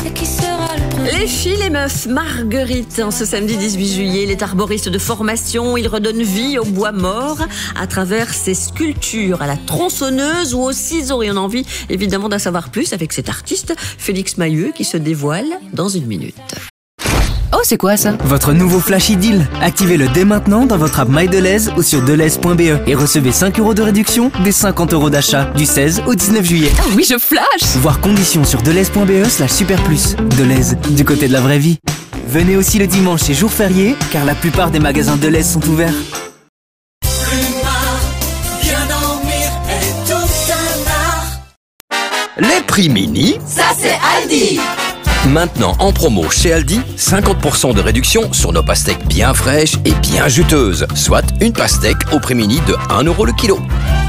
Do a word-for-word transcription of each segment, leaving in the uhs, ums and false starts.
c'est qui sera le premier. Les filles, les meufs, Marguerite, en ce samedi dix-huit juillet, il est arboriste de formation. Il redonne vie au bois mort à travers ses sculptures à la tronçonneuse ou au ciseau. Et on a envie évidemment d'en savoir plus avec cet artiste, Félix Mahieu, qui se dévoile dans une minute. Oh, c'est quoi ça? Votre nouveau Flash Deal. Activez-le dès maintenant dans votre app MyDeleuze ou sur deleuze point be et recevez cinq euros de réduction des cinquante euros d'achat du seize au dix-neuf juillet. Ah oui, je flash! Voir conditions sur deleuze point be slash super plus. Deleuze, du côté de la vraie vie. Venez aussi le dimanche et jour férié, car la plupart des magasins Deleuze sont ouverts. Les prix mini, ça c'est Aldi. Maintenant en promo chez Aldi, cinquante pour cent de réduction sur nos pastèques bien fraîches et bien juteuses, soit une pastèque au prix mini de un euro le kilo.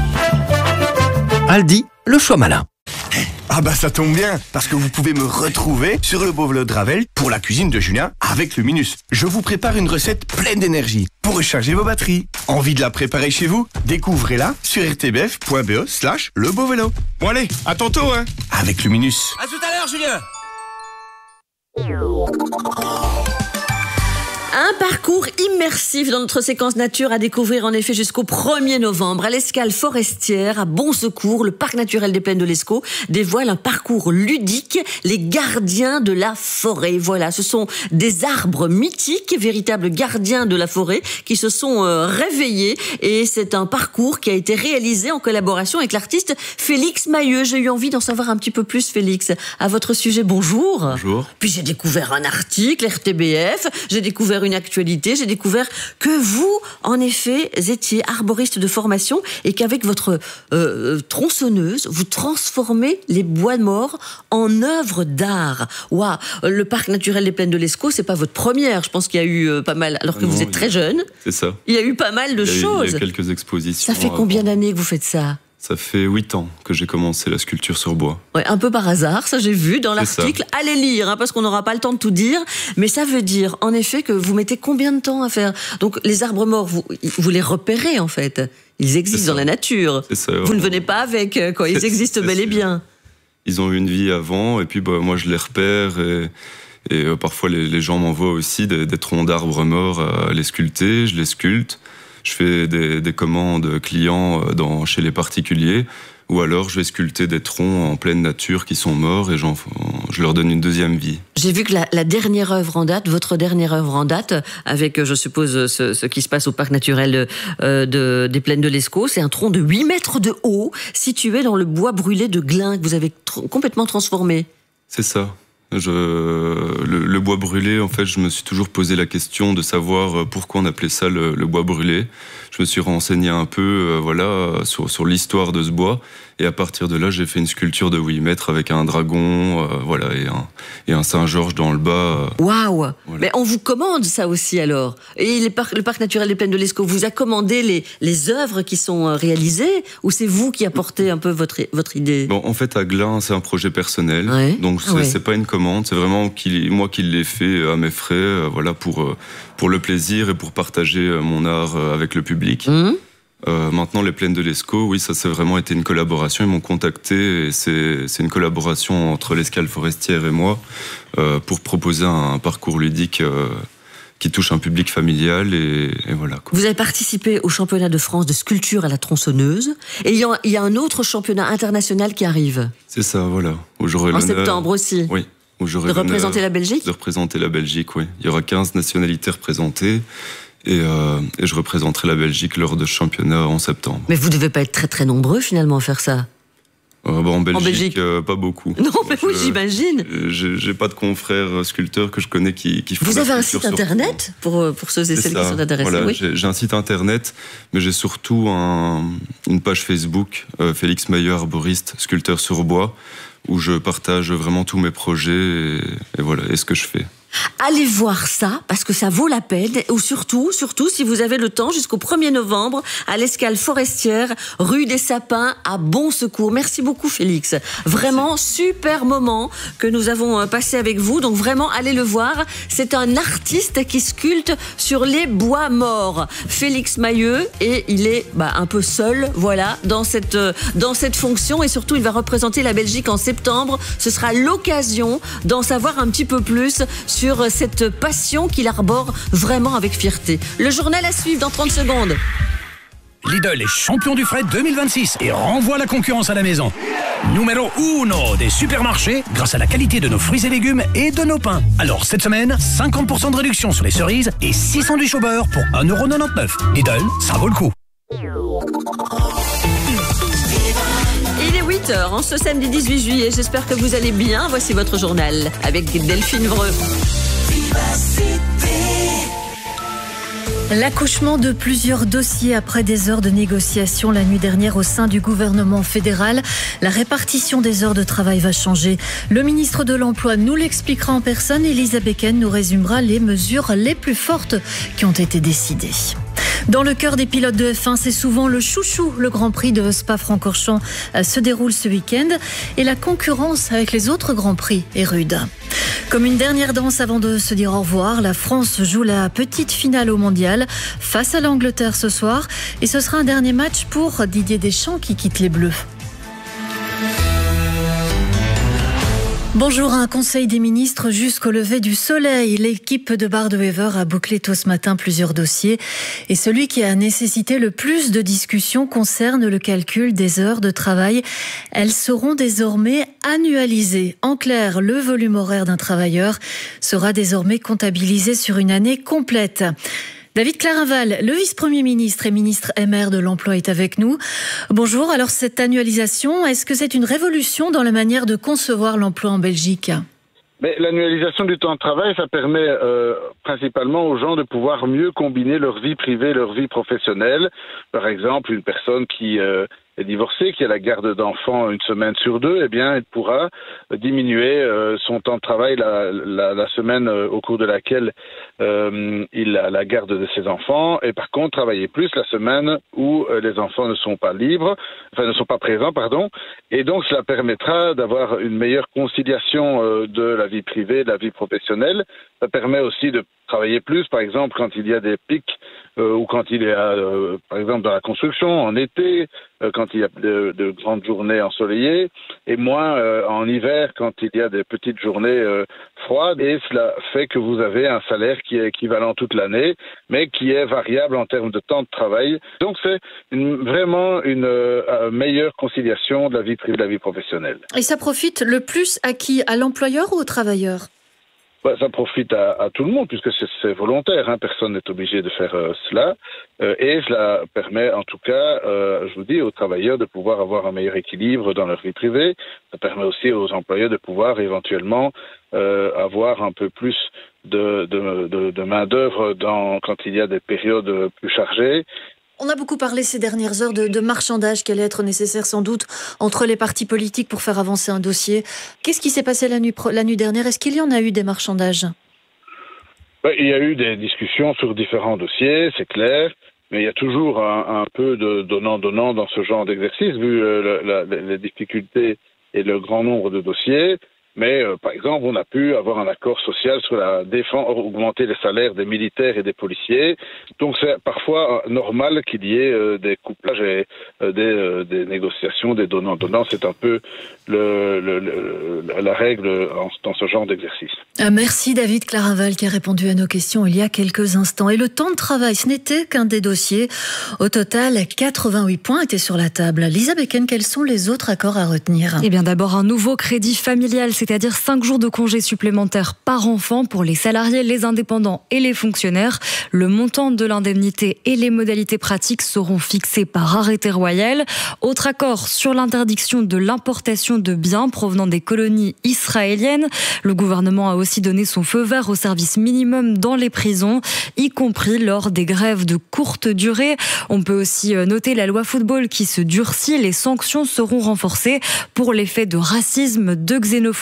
Aldi, le choix malin. Ah bah ça tombe bien, parce que vous pouvez me retrouver sur le beau vélo de Ravel pour la cuisine de Julien avec Luminus. Je vous prépare une recette pleine d'énergie pour recharger vos batteries. Envie de la préparer chez vous? Découvrez-la sur r t b f point b e slash le beau vélo. Bon allez, à tantôt hein, avec Luminus. À tout à l'heure Julien. Un parcours immersif dans notre séquence nature à découvrir en effet jusqu'au premier novembre. À l'escale forestière, à Bon Secours, le parc naturel des Plaines de l'Escaut dévoile un parcours ludique, les gardiens de la forêt. Voilà, ce sont des arbres mythiques, véritables gardiens de la forêt, qui se sont euh, réveillés. Et c'est un parcours qui a été réalisé en collaboration avec l'artiste Félix Mahieu. J'ai eu envie d'en savoir un petit peu plus, Félix. À votre sujet, bonjour. Bonjour. Puis j'ai découvert un article, R T B F, j'ai découvert une actualité, j'ai découvert que vous, en effet, étiez arboriste de formation et qu'avec votre euh, tronçonneuse, vous transformez les bois morts en œuvres d'art. Waouh, le parc naturel des Plaines de l'Escaut, c'est pas votre première. Je pense qu'il y a eu euh, pas mal, alors que non, vous êtes très jeune. C'est ça. Il y a eu pas mal de il y a choses. Eu, il y a quelques expositions. Ça fait combien d'années que vous faites ça? Ça fait huit ans que j'ai commencé la sculpture sur bois. Ouais, un peu par hasard, ça j'ai vu dans l'article. Allez lire, hein, parce qu'on n'aura pas le temps de tout dire. Mais ça veut dire, en effet, que vous mettez combien de temps à faire? Donc les arbres morts, vous, vous les repérez en fait. Ils existent dans la nature. C'est ça, ouais. Vous ne venez pas avec, quoi. Ils existent bel et bien. Ils ont eu une vie avant, et puis bah, moi je les repère. Et, et euh, parfois les, les gens m'envoient aussi des, des troncs d'arbres morts à les sculpter. Je les sculpte. Je fais des, des commandes clients dans, chez les particuliers, ou alors je vais sculpter des troncs en pleine nature qui sont morts et j'en, je leur donne une deuxième vie. J'ai vu que la, la dernière œuvre en date, votre dernière œuvre en date, avec, je suppose, ce, ce qui se passe au parc naturel de, de, des Plaines de l'Escaut, c'est un tronc de huit mètres de haut, situé dans le bois brûlé de Glin, que vous avez tr- complètement transformé. C'est ça. Je, le, le bois brûlé, en fait, je me suis toujours posé la question de savoir pourquoi on appelait ça le, le bois brûlé. Je me suis renseigné un peu, euh, voilà, sur, sur l'histoire de ce bois. Et à partir de là, j'ai fait une sculpture de huit mètres avec un dragon, euh, voilà, et un, et un Saint-Georges dans le bas. Waouh! Voilà. Mais on vous commande ça aussi alors. Et les par- le parc naturel des Plaines de l'Escaut vous a commandé les, les œuvres qui sont réalisées, ou c'est vous qui apportez un peu votre, votre idée? Bon, en fait, à Glin, c'est un projet personnel. Ouais. Donc, c'est, ouais. c'est pas une commande. C'est vraiment qu'il, moi qui l'ai fait à mes frais, euh, voilà, pour, euh, pour le plaisir et pour partager mon art avec le public. Mmh. Euh, maintenant, les Plaines de l'Escaut, oui, ça, c'est vraiment été une collaboration. Ils m'ont contacté et c'est, c'est une collaboration entre l'escale forestière et moi euh, pour proposer un, un parcours ludique euh, qui touche un public familial et, et voilà. Quoi. Vous avez participé au championnat de France de sculpture à la tronçonneuse et il y a, il y a un autre championnat international qui arrive. C'est ça, voilà. Où j'aurai en l'honneur, septembre aussi. Oui. Où j'aurai de représenter la Belgique. De représenter la Belgique, oui. Il y aura quinze nationalités représentées. Et, euh, et je représenterai la Belgique lors de ce championnat en septembre. Mais vous devez pas être très très nombreux finalement à faire ça. Euh, bah en Belgique, en Belgique. Euh, pas beaucoup. Non, mais Moi, oui, je, j'imagine. J'ai, j'ai pas de confrères sculpteurs que je connais qui, qui font. Vous la avez un site sur internet pour, pour ceux et celles ça. qui sont intéressés. Voilà, oui. j'ai, j'ai un site internet, mais j'ai surtout un, une page Facebook, euh, Félix Mahieu, arboriste, sculpteur sur bois, où je partage vraiment tous mes projets et, et voilà, et ce que je fais. Allez voir ça, parce que ça vaut la peine, ou surtout, surtout, si vous avez le temps, jusqu'au premier novembre, à l'Escale Forestière, rue des Sapins, à Bon Secours. Merci beaucoup, Félix. Vraiment, super moment que nous avons passé avec vous. Donc vraiment, allez le voir. C'est un artiste qui sculpte sur les bois morts. Félix Mailleux, et il est bah, un peu seul, voilà, dans cette, dans cette fonction. Et surtout, il va représenter la Belgique en septembre. Ce sera l'occasion d'en savoir un petit peu plus sur cette passion qu'il arbore vraiment avec fierté. Le journal à suivre dans trente secondes. Lidl est champion du fret deux mille vingt-six et renvoie la concurrence à la maison. Numéro uno des supermarchés grâce à la qualité de nos fruits et légumes et de nos pains. Alors cette semaine, cinquante pour cent de réduction sur les cerises et six sandwichs au beurre pour un euro quatre-vingt-dix-neuf. Lidl, ça vaut le coup. Il est huit heures, en ce samedi dix-huit juillet. J'espère que vous allez bien. Voici votre journal avec Delphine Vreux. L'accouchement de plusieurs dossiers après des heures de négociation la nuit dernière au sein du gouvernement fédéral. La répartition des heures de travail va changer. Le ministre de l'Emploi nous l'expliquera en personne. Elisa Becken nous résumera les mesures les plus fortes qui ont été décidées. Dans le cœur des pilotes de F un, c'est souvent le chouchou. Le Grand Prix de Spa-Francorchamps se déroule ce week-end et la concurrence avec les autres Grands Prix est rude. Comme une dernière danse avant de se dire au revoir, la France joue la petite finale au Mondial face à l'Angleterre ce soir. Et ce sera un dernier match pour Didier Deschamps qui quitte les Bleus. Bonjour, un conseil des ministres jusqu'au lever du soleil. L'équipe de Bart de Wever a bouclé tôt ce matin plusieurs dossiers. Et celui qui a nécessité le plus de discussions concerne le calcul des heures de travail. Elles seront désormais annualisées. En clair, le volume horaire d'un travailleur sera désormais comptabilisé sur une année complète. David Clarinval, le vice-premier ministre et ministre M R de l'Emploi est avec nous. Bonjour, alors cette annualisation, est-ce que c'est une révolution dans la manière de concevoir l'emploi en Belgique ? Mais l'annualisation du temps de travail, ça permet euh, principalement aux gens de pouvoir mieux combiner leur vie privée et leur vie professionnelle. Par exemple, une personne qui euh, est divorcée, qui a la garde d'enfants une semaine sur deux, eh bien, elle pourra diminuer euh, son temps de travail la, la, la semaine euh, au cours de laquelle euh, il a la garde de ses enfants, et par contre travailler plus la semaine où euh, les enfants ne sont pas libres, enfin ne sont pas présents, pardon. Et donc cela permettra d'avoir une meilleure conciliation euh, de la vie privée, de la vie professionnelle. Ça permet aussi de travailler plus, par exemple quand il y a des pics euh, ou quand il y a, euh, par exemple dans la construction, en été, euh, quand il y a de, de grandes journées ensoleillées, et moins euh, en hiver quand il y a des petites journées euh, froides. Et cela fait que vous avez un salaire qui est équivalent toute l'année, mais qui est variable en termes de temps de travail. Donc c'est une, vraiment une euh, meilleure conciliation de la vie privée et de la vie professionnelle. Et ça profite le plus à qui ? À l'employeur ou au travailleur ? Bah, ça profite à, à tout le monde puisque c'est, c'est volontaire, hein. Personne n'est obligé de faire euh, cela euh, et cela permet en tout cas, euh, je vous dis, aux travailleurs de pouvoir avoir un meilleur équilibre dans leur vie privée. Ça permet aussi aux employeurs de pouvoir éventuellement euh, avoir un peu plus de, de, de, de main d'œuvre dans quand il y a des périodes plus chargées. On a beaucoup parlé ces dernières heures de, de marchandage qui allait être nécessaire sans doute entre les partis politiques pour faire avancer un dossier. Qu'est-ce qui s'est passé la nuit, la nuit dernière ? Est-ce qu'il y en a eu des marchandages ? Il y a eu des discussions sur différents dossiers, c'est clair, mais il y a toujours un, un peu de donnant-donnant dans ce genre d'exercice, vu euh, la, la, les difficultés et le grand nombre de dossiers. Mais euh, par exemple, on a pu avoir un accord social sur la défense, augmenter les salaires des militaires et des policiers. Donc c'est parfois normal qu'il y ait euh, des couplages et euh, des, euh, des négociations, des donnants-donnants. C'est un peu le, le, le, la règle en, dans ce genre d'exercice. Merci David Clarinval qui a répondu à nos questions il y a quelques instants. Et le temps de travail, ce n'était qu'un des dossiers. Au total, quatre-vingt-huit points étaient sur la table. Lisa Becken, quels sont les autres accords à retenir ? Eh bien d'abord un nouveau crédit familial, c'est-à-dire cinq jours de congés supplémentaires par enfant pour les salariés, les indépendants et les fonctionnaires. Le montant de l'indemnité et les modalités pratiques seront fixés par arrêté royal. Autre accord sur l'interdiction de l'importation de biens provenant des colonies israéliennes. Le gouvernement a aussi donné son feu vert au service minimum dans les prisons, y compris lors des grèves de courte durée. On peut aussi noter la loi football qui se durcit. Les sanctions seront renforcées pour les faits de racisme, de xénophobie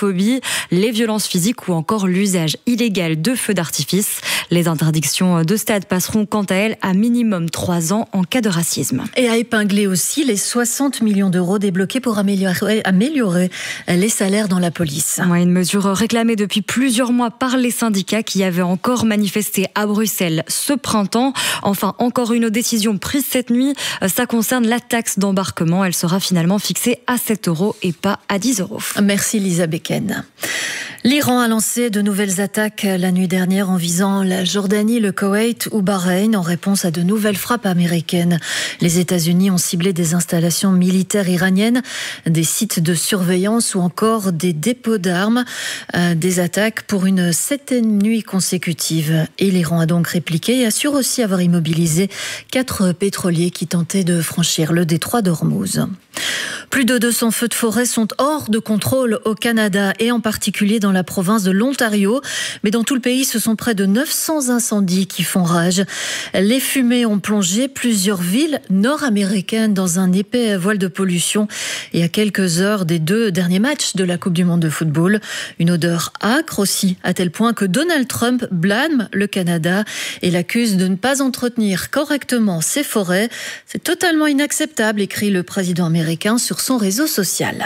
l'homophobie, les violences physiques ou encore l'usage illégal de feux d'artifice. Les interdictions de stade passeront quant à elles à minimum trois ans en cas de racisme. Et à épingler aussi les soixante millions d'euros débloqués pour améliorer, améliorer les salaires dans la police. Ouais, une mesure réclamée depuis plusieurs mois par les syndicats qui avaient encore manifesté à Bruxelles ce printemps. Enfin, encore une décision prise cette nuit. Ça concerne la taxe d'embarquement. Elle sera finalement fixée à sept euros et pas à dix euros. Merci Lisa Becken. L'Iran a lancé de nouvelles attaques la nuit dernière en visant la Jordanie, le Koweït ou Bahreïn en réponse à de nouvelles frappes américaines. Les États-Unis ont ciblé des installations militaires iraniennes, des sites de surveillance ou encore des dépôts d'armes. Euh, des attaques pour une septième nuit consécutive. Et l'Iran a donc répliqué et assure aussi avoir immobilisé quatre pétroliers qui tentaient de franchir le détroit d'Ormuz. Plus de deux cents feux de forêt sont hors de contrôle au Canada et en particulier dans la province de l'Ontario. Mais dans tout le pays, ce sont près de neuf cents incendies qui font rage. Les fumées ont plongé plusieurs villes nord-américaines dans un épais voile de pollution. Et à quelques heures des deux derniers matchs de la Coupe du Monde de football, une odeur âcre aussi, à tel point que Donald Trump blâme le Canada et l'accuse de ne pas entretenir correctement ses forêts. C'est totalement inacceptable, écrit le président américain sur son réseau social.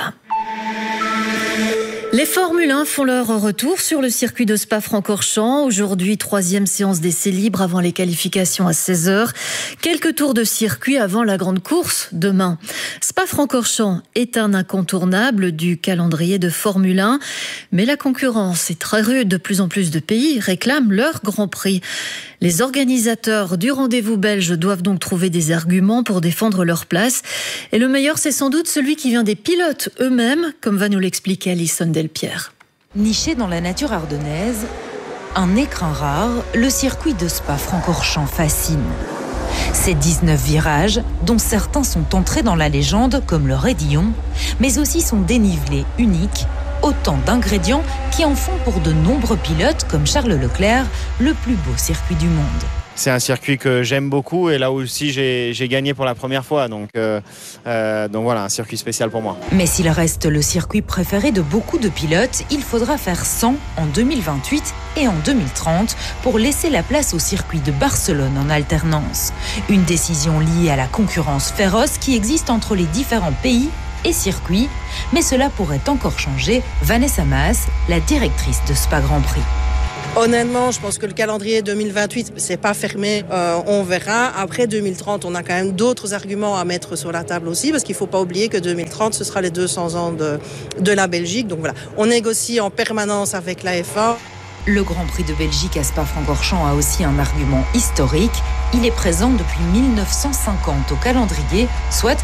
Les Formule un font leur retour sur le circuit de Spa-Francorchamps. Aujourd'hui, troisième séance d'essai libre avant les qualifications à seize heures. Quelques tours de circuit avant la grande course demain. Spa-Francorchamps est un incontournable du calendrier de Formule un. Mais la concurrence est très rude. De plus en plus de pays réclament leur Grand Prix. Les organisateurs du rendez-vous belge doivent donc trouver des arguments pour défendre leur place. Et le meilleur, c'est sans doute celui qui vient des pilotes eux-mêmes, comme va nous l'expliquer Alison Delpierre. Niché dans la nature ardennaise, un écrin rare, le circuit de Spa-Francorchamps fascine. Ses dix-neuf virages, dont certains sont entrés dans la légende, comme le Raidillon, mais aussi son dénivelé unique, autant d'ingrédients qui en font pour de nombreux pilotes, comme Charles Leclerc, le plus beau circuit du monde. C'est un circuit que j'aime beaucoup et là aussi j'ai, j'ai gagné pour la première fois. Donc, euh, euh, donc voilà, un circuit spécial pour moi. Mais s'il reste le circuit préféré de beaucoup de pilotes, il faudra faire cent en deux mille vingt-huit et en deux mille trente pour laisser la place au circuit de Barcelone en alternance. Une décision liée à la concurrence féroce qui existe entre les différents pays et circuits, mais cela pourrait encore changer. Vanessa Maas, la directrice de Spa Grand Prix. Honnêtement, je pense que le calendrier deux mille vingt-huit, c'est pas fermé, euh, on verra. Après deux mille trente, on a quand même d'autres arguments à mettre sur la table aussi, parce qu'il faut pas oublier que deux mille trente, ce sera les deux cents ans de, de la Belgique. Donc voilà, on négocie en permanence avec la F A. Le Grand Prix de Belgique à Spa-Francorchamps a aussi un argument historique. Il est présent depuis mille neuf cent cinquante au calendrier, soit